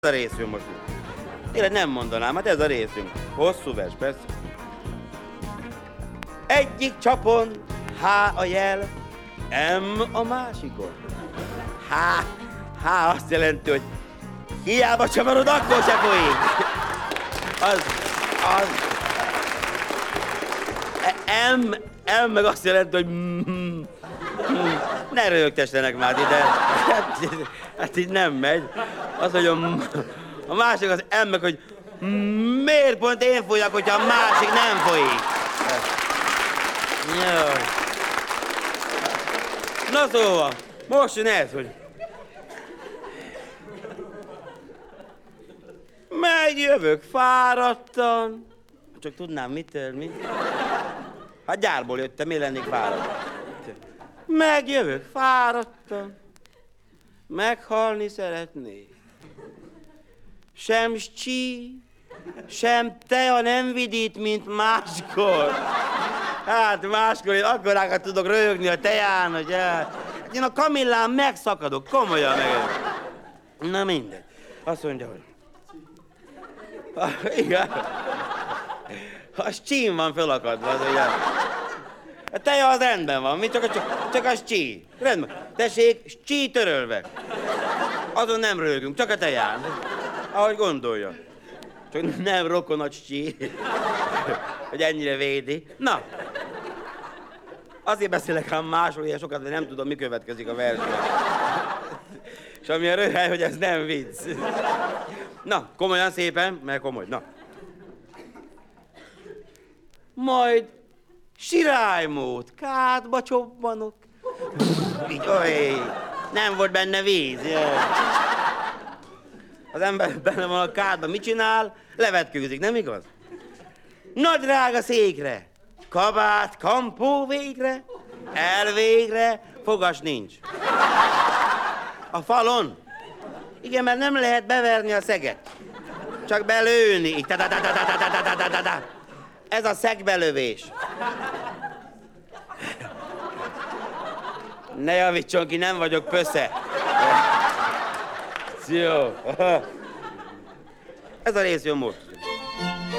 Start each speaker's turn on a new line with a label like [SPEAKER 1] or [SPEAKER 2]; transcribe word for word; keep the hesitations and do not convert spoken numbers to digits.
[SPEAKER 1] Ez a rész jön most. Tényleg nem mondanám, hát ez a rész jön. Hosszú vers, persze. Egyik csapon H a jel, M a másikon. H, H azt jelenti, hogy hiába csavarod, akkor se folyik. Az, az. M, M meg azt jelenti, hogy mm, mm, ne rögtessenek már ide. Hát, hát így nem megy. Az, hogy a, a másik az M meg, hogy miért pont én folyak, hogyha a másik nem folyik. Jaj. Na szóval, most jön ez, hogy megjövök fáradtan. Csak tudnám mitől, mi? Hát gyárból jöttem, miért lennék fáradt? Megjövök fáradtan, meghalni szeretnék. Sem csí, sem tea nem vidít, mint máskor. Hát máskor én akkorákat tudok röhögni a teján, hogy hát. Én a kamillán megszakadok, komolyan meg. Na mindegy. Azt mondja, hogy... Ah, igen. A csím van fölakadva, az ugye. A teja az rendben van, mi csak a, csak, csak a csí. Rendben. Tessék, csí törölve. Azon nem röhögünk, csak a teján. Ahogy gondolja. Csak nem rokon a csí, hogy ennyire védi. Na, azért beszélek ám másról ilyen sokat, de nem tudom, mi következik a versben. És ami a röhely, hogy ez nem vicc. Na, komolyan szépen, mert komoly, na. Majd sirálymód, kádba csobbanok. Így, oly, nem volt benne víz. Jaj. Az ember benne van a kádban, mit csinál? Levetkőzik, nem igaz? Na drága székre, kabát, kampó végre, elvégre, fogas nincs. A falon? Igen, mert nem lehet beverni a szeget. Csak belőni. Így, ta, ta, ta, ta, ta, ta, ta, ta, ta, ta. Ez a szegbelövés. Ne javítson ki, nem vagyok pösze. Jó. Ez a rész jön most.